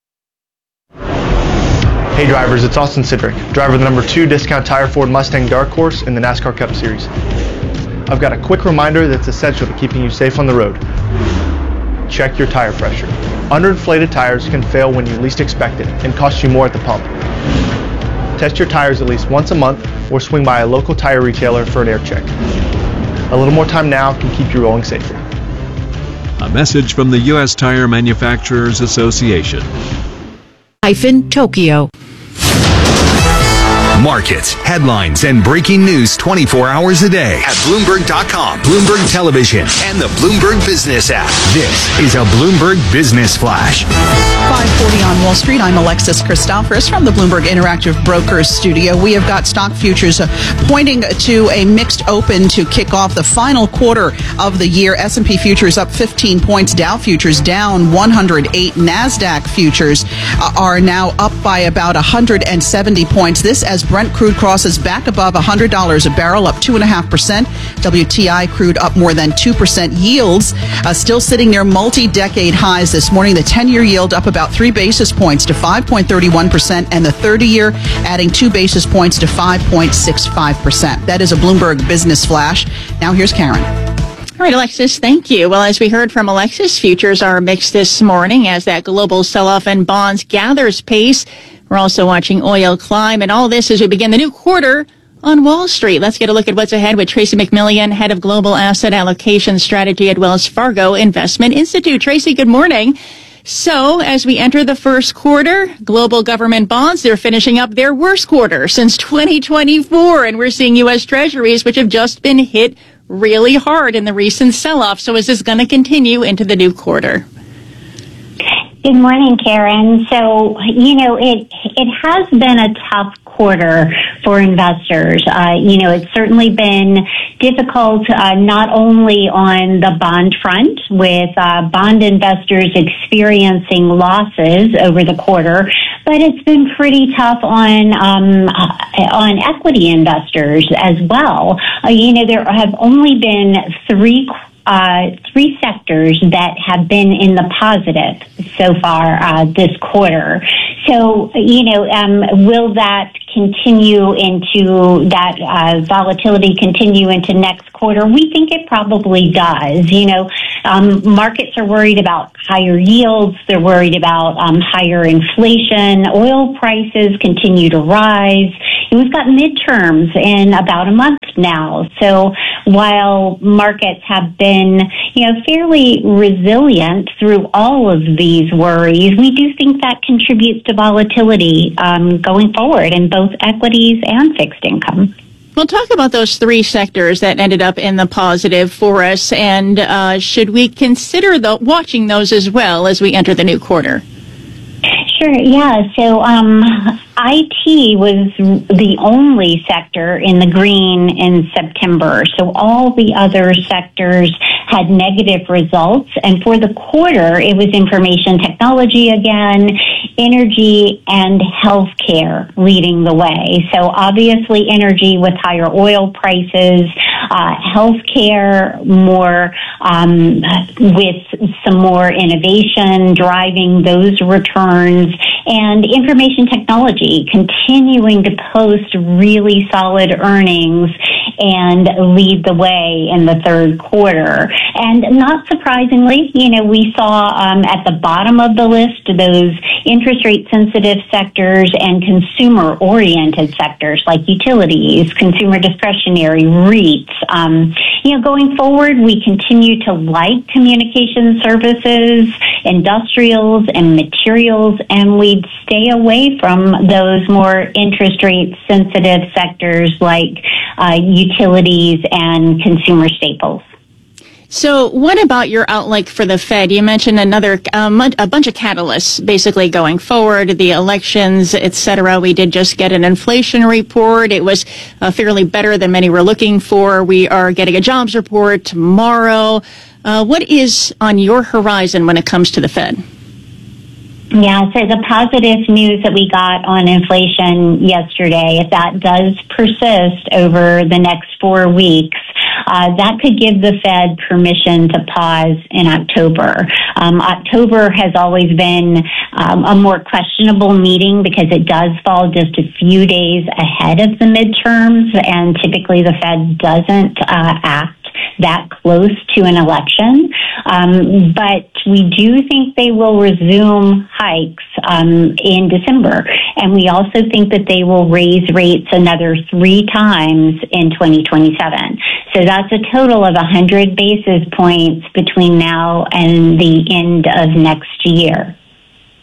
Hey drivers, it's Austin Cindric, driver of the number two Discount Tire Ford Mustang Dark Horse in the NASCAR Cup Series. I've got a quick reminder that's essential to keeping you safe on the road. Check your tire pressure. Underinflated tires can fail when you least expect it and cost you more at the pump. Test your tires at least once a month or swing by a local tire retailer for an air check. A little more time now can keep you rolling safely. A message from the U S Tire Manufacturers Association. Hyphen Tokyo. Markets, headlines, and breaking news twenty-four hours a day at Bloomberg dot com, Bloomberg Television, and the Bloomberg Business app. This is a Bloomberg Business Flash. five forty on Wall Street. I'm Alexis Christoforous from the Bloomberg Interactive Brokers studio. We have got stock futures uh, pointing to a mixed open to kick off the final quarter of the year. S and P futures up fifteen points. Dow futures down one hundred eight. NASDAQ futures uh, are now up by about one hundred seventy points. This as Brent crude crosses back above one hundred dollars a barrel, up two point five percent. W T I crude up more than two percent. Yields uh, still sitting near multi-decade highs this morning. The ten-year yield up about three basis points to five point three one percent, and the thirty-year adding two basis points to five point six five percent. That is a Bloomberg Business Flash. Now here's Karen. All right, Alexis, thank you. Well, as we heard from Alexis, futures are mixed this morning as that global sell-off in bonds gathers pace. We're also watching oil climb, and all this as we begin the new quarter on Wall Street. Let's get a look at what's ahead with Tracy McMillian, head of global asset allocation strategy at Wells Fargo Investment Institute. Tracy, good morning. So, as we enter the first quarter, global government bonds, they're finishing up their worst quarter since twenty twenty-four, and we're seeing U S Treasuries, which have just been hit really hard in the recent sell-off. So is this going to continue into the new quarter? Good morning, Karen. So, you know, it it has been a tough quarter for investors. Uh, you know, it's certainly been difficult uh, not only on the bond front with uh, bond investors experiencing losses over the quarter, but it's been pretty tough on um, on equity investors as well. Uh, you know, there have only been three Uh, three sectors that have been in the positive so far uh, this quarter. So, you know, um, will that continue into that uh, volatility continue into next quarter? We think it probably does. You know, um, markets are worried about higher yields. They're worried about um, higher inflation. Oil prices continue to rise. And we've got midterms in about a month now. So while markets have been, you know, fairly resilient through all of these worries, we do think that contributes to volatility um, going forward in both equities and fixed income. Well, talk about those three sectors that ended up in the positive for us, and uh, should we consider the, watching those as well as we enter the new quarter? Sure, yeah. So um, I T was the only sector in the green in September. So all the other sectors had negative results. And for the quarter, it was information technology again, energy, and healthcare leading the way. So obviously energy with higher oil prices, uh, healthcare more um, with some more innovation driving those returns, and information technology continuing to post really solid earnings and lead the way in the third quarter. And not surprisingly, you know, we saw um, at the bottom of the list those interest rate sensitive sectors and consumer oriented sectors like utilities, consumer discretionary, REITs. Um, you know, going forward, we continue to like communication services, industrials, and materials, and we'd stay away from those more interest rate sensitive sectors like uh, utilities and consumer staples. So what about your outlook for the Fed? You mentioned another um, a bunch of catalysts basically going forward, the elections, et cetera. We did just get an inflation report. It was uh, fairly better than many were looking for. We are getting a jobs report tomorrow. Uh, what is on your horizon when it comes to the Fed? Yeah, so the positive news that we got on inflation yesterday, if that does persist over the next four weeks, uh, that could give the Fed permission to pause in October. Um, October has always been um, a more questionable meeting because it does fall just a few days ahead of the midterms, and typically the Fed doesn't uh, act that close to an election. Um, but we do think they will resume hikes um, in December. And we also think that they will raise rates another three times in twenty twenty-seven. So that's a total of one hundred basis points between now and the end of next year.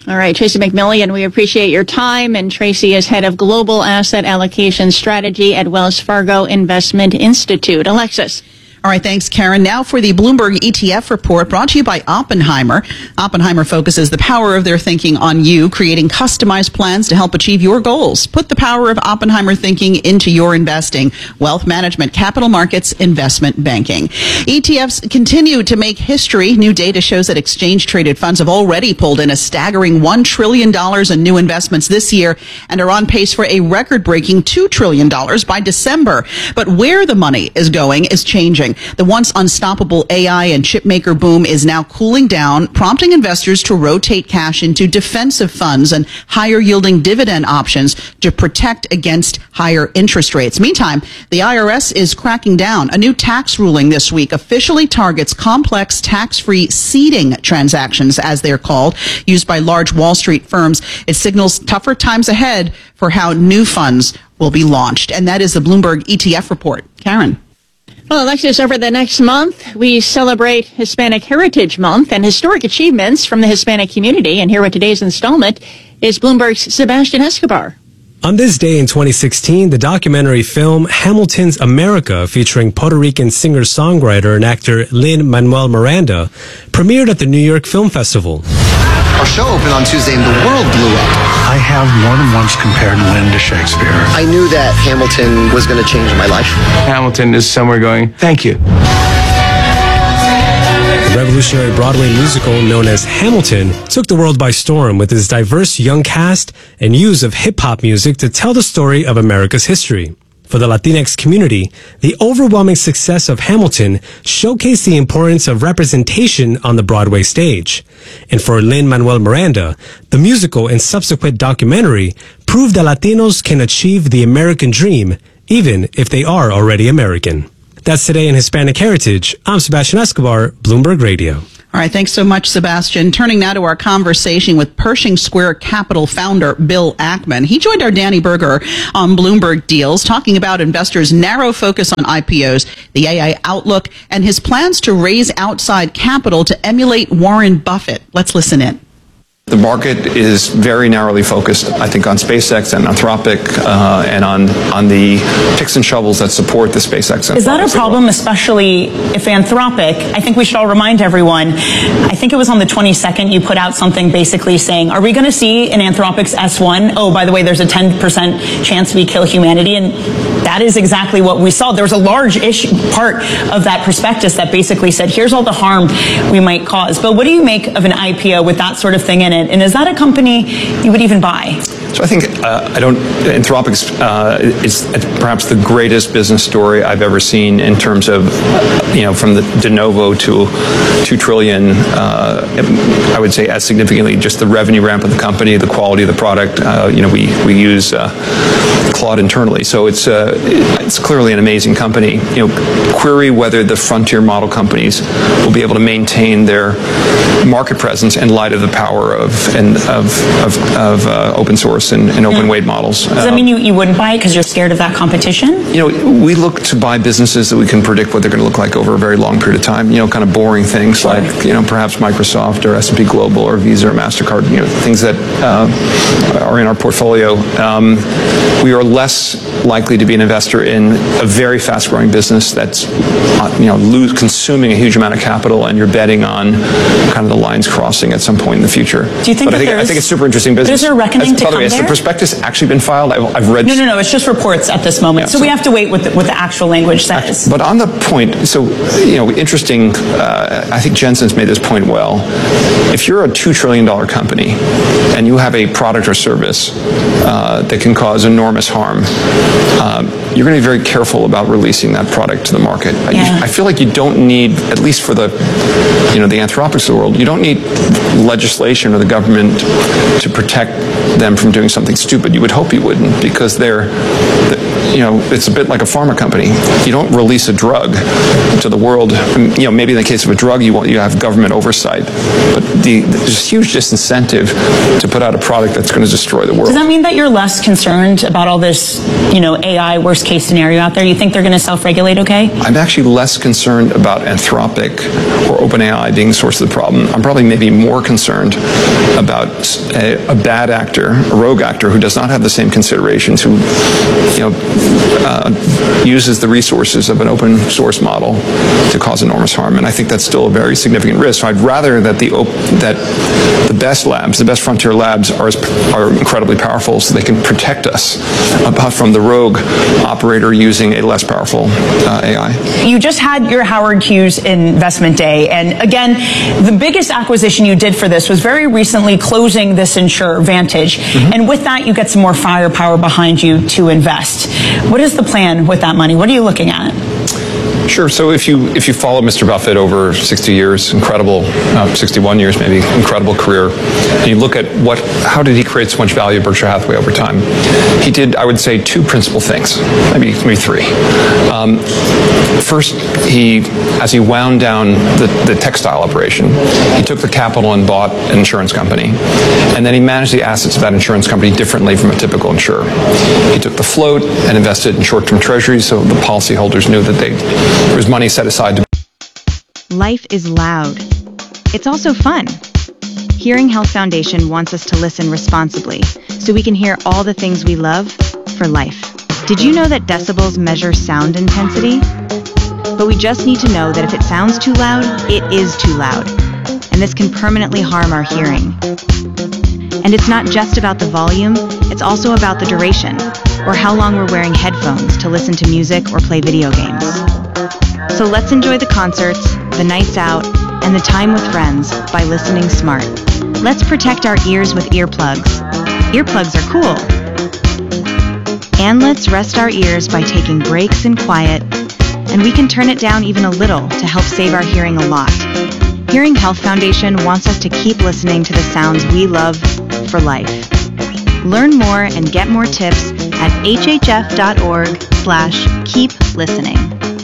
All right, Tracy McMillian, we appreciate your time. And Tracy is head of Global Asset Allocation Strategy at Wells Fargo Investment Institute. Alexis. All right, thanks, Karen. Now for the Bloomberg E T F report brought to you by Oppenheimer. Oppenheimer focuses the power of their thinking on you, creating customized plans to help achieve your goals. Put the power of Oppenheimer thinking into your investing, wealth management, capital markets, investment banking. E T Fs continue to make history. New data shows that exchange-traded funds have already pulled in a staggering one trillion dollars in new investments this year and are on pace for a record-breaking two trillion dollars by December. But where the money is going is changing. The once unstoppable A I and chipmaker boom is now cooling down, prompting investors to rotate cash into defensive funds and higher yielding dividend options to protect against higher interest rates. Meantime, the I R S is cracking down. A new tax ruling this week officially targets complex tax-free seeding transactions, as they're called, used by large Wall Street firms. It signals tougher times ahead for how new funds will be launched. And that is the Bloomberg E T F report. Karen. Well, Alexis, over the next month, we celebrate Hispanic Heritage Month and historic achievements from the Hispanic community. And here with today's installment is Bloomberg's Sebastian Escobar. On this day in twenty sixteen, the documentary film Hamilton's America, featuring Puerto Rican singer-songwriter and actor Lin-Manuel Miranda, premiered at the New York Film Festival. Our show opened on Tuesday and the world blew up. I have more than once compared Lynn to Shakespeare. I knew that Hamilton was going to change my life. Hamilton is somewhere going, thank you. The revolutionary Broadway musical known as Hamilton took the world by storm with its diverse young cast and use of hip-hop music to tell the story of America's history. For the Latinx community, the overwhelming success of Hamilton showcased the importance of representation on the Broadway stage. And for Lin-Manuel Miranda, the musical and subsequent documentary proved that Latinos can achieve the American dream, even if they are already American. That's Today in Hispanic Heritage. I'm Sebastian Escobar, Bloomberg Radio. All right, thanks so much, Sebastian. Turning now to our conversation with Pershing Square Capital founder Bill Ackman. He joined our Danny Berger on Bloomberg Deals, talking about investors' narrow focus on I P Os, the A I outlook, and his plans to raise outside capital to emulate Warren Buffett. Let's listen in. The market is very narrowly focused, I think, on SpaceX and Anthropic uh, and on, on the picks and shovels that support the SpaceX. Is that a problem, especially if Anthropic, I think we should all remind everyone, I think it was on the twenty-second you put out something basically saying, are we going to see in Anthropic's S one, oh, by the way, there's a ten percent chance we kill humanity, and that is exactly what we saw. There was a large issue, part of that prospectus that basically said, here's all the harm we might cause. But what do you make of an I P O with that sort of thing in it? And is that a company you would even buy? So I think uh, I don't. Anthropic's uh, is perhaps the greatest business story I've ever seen in terms of, you know, from the de novo to two trillion. Uh, I would say as significantly just the revenue ramp of the company, the quality of the product. Uh, you know, we we use uh, Claude internally, so it's uh, it's clearly an amazing company. You know, query whether the frontier model companies will be able to maintain their market presence in light of the power of and of of, of uh, open source and, and open weight models. Does that mean you, you wouldn't buy it because you're scared of that competition? You know, we look to buy businesses that we can predict what they're going to look like over a very long period of time. You know, kind of boring things sure. like, you know, perhaps Microsoft or S and P Global or Visa or MasterCard, you know, things that uh, are in our portfolio. Um, we are less likely to be an investor in a very fast-growing business that's, uh, you know, lose, consuming a huge amount of capital, and you're betting on kind of the lines crossing at some point in the future. Do you think but I think, I think it's super interesting business. But is there a reckoning As, to by the come way, has there? the prospectus actually been filed? I've, I've read. No, no, no. It's just reports at this moment. Yeah, so, so we have to wait what the, what the actual language says. But on the point, so, you know, interesting, uh, I think Jensen's made this point well. If you're a two trillion dollars company and you have a product or service uh, that can cause enormous harm, um, you're going to be very careful about releasing that product to the market. Yeah. I, I feel like you don't need, at least for the, you know, the Anthropics of the world, you don't need legislation or the government to protect them from doing something stupid. You would hope you wouldn't, because they're, you know, it's a bit like a pharma company. You don't release a drug to the world. You know, maybe in the case of a drug, you want you have government oversight, but the, there's a huge disincentive to put out a product that's going to destroy the world. Does that mean that you're less concerned about all this, you know, A I worst case scenario out there? You think they're going to self-regulate okay? I'm actually less concerned about Anthropic or OpenAI being the source of the problem. I'm probably maybe more concerned about a, a bad actor, a rogue actor who does not have the same considerations, who, you know, uh, uses the resources of an open source model to cause enormous harm. And I think that's still a very significant risk. So I'd rather that the op- that the best labs, the best frontier labs, are are incredibly powerful, so they can protect us from the rogue operator using a less powerful uh, A I. You just had your Howard Hughes investment day, and again, the biggest acquisition you did for this was very recently closing this insurer, Vantage, mm-hmm. and with that, you get some more firepower behind you to invest. What is the plan with that money? What are you looking at? Sure. So if you if you follow Mister Buffett over sixty years, incredible, uh, sixty-one years maybe, incredible career, and you look at what, how did he create so much value at Berkshire Hathaway over time? He did, I would say, two principal things, maybe maybe three. Um, first, he, as he wound down the, the textile operation, he took the capital and bought an insurance company, and then he managed the assets of that insurance company differently from a typical insurer. He took the float and invested in short-term treasuries, so the policyholders knew that they there was money set aside to. Life is loud. It's also fun. Hearing Health Foundation wants us to listen responsibly so we can hear all the things we love for life. Did you know that decibels measure sound intensity? But we just need to know that if it sounds too loud, it is too loud. And this can permanently harm our hearing. And it's not just about the volume, it's also about the duration, or how long we're wearing headphones to listen to music or play video games. So let's enjoy the concerts, the nights out, and the time with friends by listening smart. Let's protect our ears with earplugs. Earplugs are cool. And let's rest our ears by taking breaks in quiet, and we can turn it down even a little to help save our hearing a lot. Hearing Health Foundation wants us to keep listening to the sounds we love for life. Learn more and get more tips at hhf.org slash keep listening.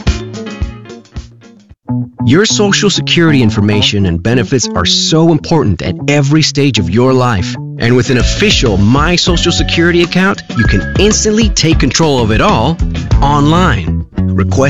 Your Social Security information and benefits are so important at every stage of your life. And with an official My Social Security account, you can instantly take control of it all online. Request